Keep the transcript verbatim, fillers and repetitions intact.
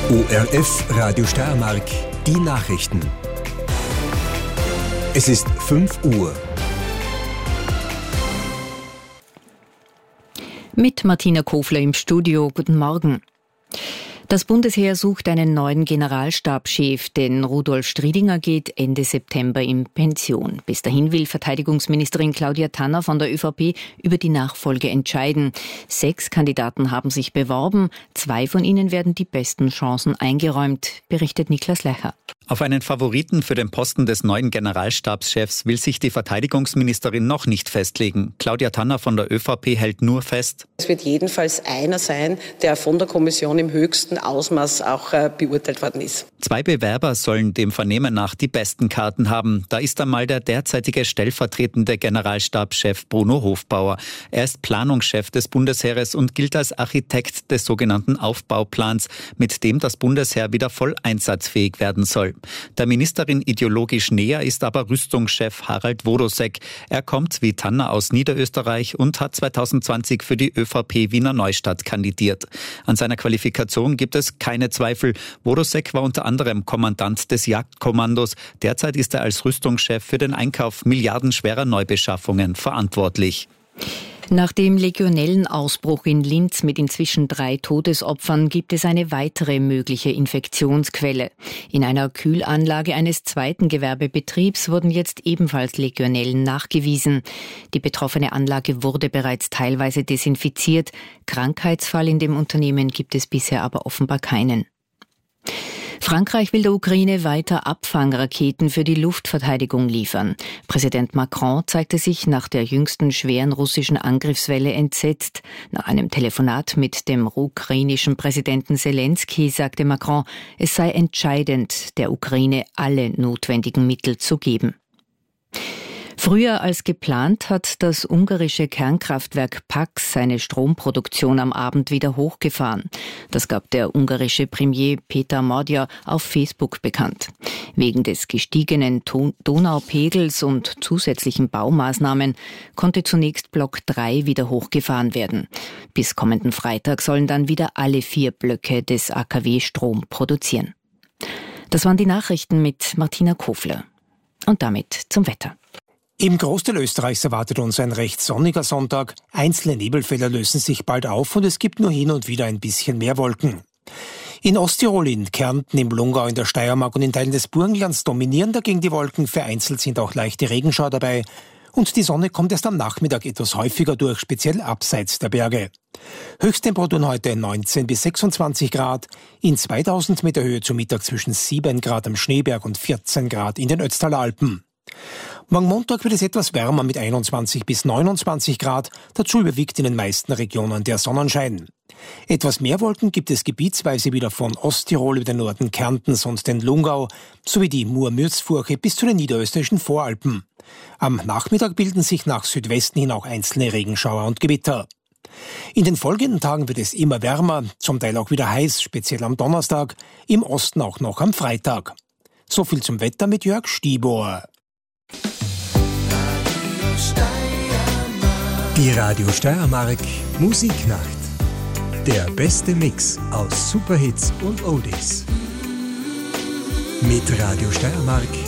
O R F Radio Steiermark, die Nachrichten. Es ist fünf Uhr. Mit Martina Kofler im Studio. Guten Morgen. Das Bundesheer sucht einen neuen Generalstabschef, denn Rudolf Striedinger geht Ende September in Pension. Bis dahin will Verteidigungsministerin Claudia Tanner von der ÖVP über die Nachfolge entscheiden. Sechs Kandidaten haben sich beworben. Zwei von ihnen werden die besten Chancen eingeräumt, berichtet Niklas Lecher. Auf einen Favoriten für den Posten des neuen Generalstabschefs will sich die Verteidigungsministerin noch nicht festlegen. Claudia Tanner von der ÖVP hält nur fest: Es wird jedenfalls einer sein, der von der Kommission im höchsten Ausmaß auch äh, beurteilt worden ist. Zwei Bewerber sollen dem Vernehmen nach die besten Karten haben. Da ist einmal der derzeitige stellvertretende Generalstabschef Bruno Hofbauer. Er ist Planungschef des Bundesheeres und gilt als Architekt des sogenannten Aufbauplans, mit dem das Bundesheer wieder voll einsatzfähig werden soll. Der Ministerin ideologisch näher ist aber Rüstungschef Harald Wodosek. Er kommt wie Tanner aus Niederösterreich und hat zwanzig zwanzig für die ÖVP Wiener Neustadt kandidiert. An seiner Qualifikation gibt es keine Zweifel. Wodosek war unter anderem Kommandant des Jagdkommandos. Derzeit ist er als Rüstungschef für den Einkauf milliardenschwerer Neubeschaffungen verantwortlich. Nach dem Legionellenausbruch in Linz mit inzwischen drei Todesopfern gibt es eine weitere mögliche Infektionsquelle. In einer Kühlanlage eines zweiten Gewerbebetriebs wurden jetzt ebenfalls Legionellen nachgewiesen. Die betroffene Anlage wurde bereits teilweise desinfiziert. Krankheitsfall in dem Unternehmen gibt es bisher aber offenbar keinen. Frankreich will der Ukraine weiter Abfangraketen für die Luftverteidigung liefern. Präsident Macron zeigte sich nach der jüngsten schweren russischen Angriffswelle entsetzt. Nach einem Telefonat mit dem ukrainischen Präsidenten Zelensky sagte Macron, es sei entscheidend, der Ukraine alle notwendigen Mittel zu geben. Früher als geplant hat das ungarische Kernkraftwerk Paks seine Stromproduktion am Abend wieder hochgefahren. Das gab der ungarische Premier Péter Magyar auf Facebook bekannt. Wegen des gestiegenen Donaupegels und zusätzlichen Baumaßnahmen konnte zunächst Block drei wieder hochgefahren werden. Bis kommenden Freitag sollen dann wieder alle vier Blöcke des A K W Strom produzieren. Das waren die Nachrichten mit Martina Kofler. Und damit zum Wetter. Im Großteil Österreichs erwartet uns ein recht sonniger Sonntag. Einzelne Nebelfelder lösen sich bald auf und es gibt nur hin und wieder ein bisschen mehr Wolken. In Osttirol, in Kärnten, im Lungau, in der Steiermark und in Teilen des Burgenlands dominieren dagegen die Wolken. Vereinzelt sind auch leichte Regenschauer dabei. Und die Sonne kommt erst am Nachmittag etwas häufiger durch, speziell abseits der Berge. Höchsttemperaturen heute neunzehn bis sechsundzwanzig Grad. In zweitausend Meter Höhe zu Mittag zwischen sieben Grad am Schneeberg und vierzehn Grad in den Ötztaler Alpen. Morgen Montag wird es etwas wärmer mit einundzwanzig bis neunundzwanzig Grad. Dazu überwiegt in den meisten Regionen der Sonnenschein. Etwas mehr Wolken gibt es gebietsweise wieder von Osttirol über den Norden Kärntens und den Lungau sowie die Mur-Mürzfurche bis zu den niederösterreichischen Voralpen. Am Nachmittag bilden sich nach Südwesten hin auch einzelne Regenschauer und Gewitter. In den folgenden Tagen wird es immer wärmer, zum Teil auch wieder heiß, speziell am Donnerstag, im Osten auch noch am Freitag. So viel zum Wetter mit Jörg Stibor. Die Radio Steiermark Musiknacht. Der beste Mix aus Superhits und Oldies. Mit Radio Steiermark